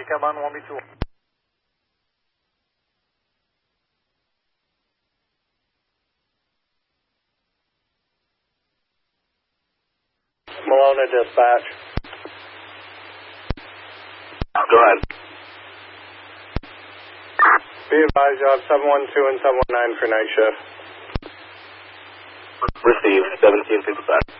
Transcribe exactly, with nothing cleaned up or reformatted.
Yankee, come on, one B two. Malone at dispatch. Go ahead. Be advised, you have seven one two and seven one nine for night shift. Receive, seventeen fifty-five.